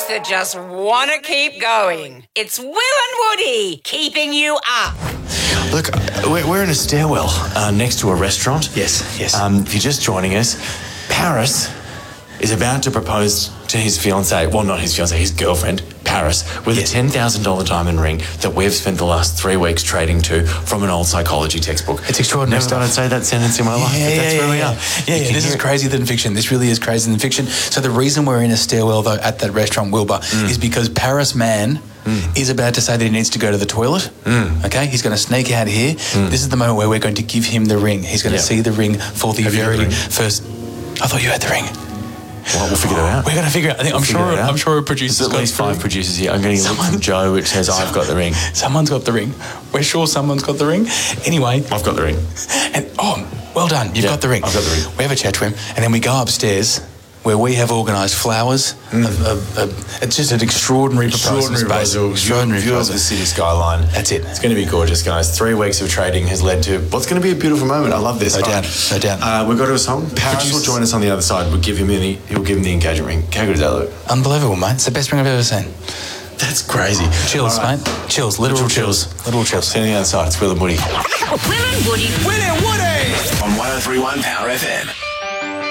that just want to keep going. It's Will and Woody keeping you up. Look, we're in a stairwell next to a restaurant. Yes. If you're just joining us, Paris is about to propose to his fiancée, well, not his fiancée, his girlfriend, Paris, with a $10,000 diamond ring that we've spent the last 3 weeks trading to from an old psychology textbook. It's extraordinary Never thought I'd say that sentence in my life, but that's where we are. Yeah, this is crazier than fiction. This really is crazier than fiction. So the reason we're in a stairwell, though, at that restaurant, Wilbur, is because Paris man is about to say that he needs to go to the toilet. Okay? He's going to sneak out here. This is the moment where we're going to give him the ring. He's going to see the ring for the very first... I thought you had the ring. Well, we'll figure that out. We're going to figure it out. I'm sure a producer's There's at least 5 producers here. I'm getting a look from Joe which says I've got the ring. Someone's got the ring. We're sure someone's got the ring. Anyway. I've got the ring. And well done. You've got the ring. I've got the ring. We have a chat to him and then we go upstairs where we have organised flowers. It's just an extraordinary proposal. Extraordinary view of the city skyline. That's it. It's going to be gorgeous, guys. 3 weeks of trading has led to what's going to be a beautiful moment. I love this. No doubt. We've got to a song. Paris will join us on the other side. He'll give him the engagement ring. How good is that look? Unbelievable, mate. It's the best ring I've ever seen. That's crazy. Chills, mate. Chills. Literal chills. Literal chills. See you on the other side. It's Will and Woody. Will and Woody. Will and Woody. On 103.1 Power FM.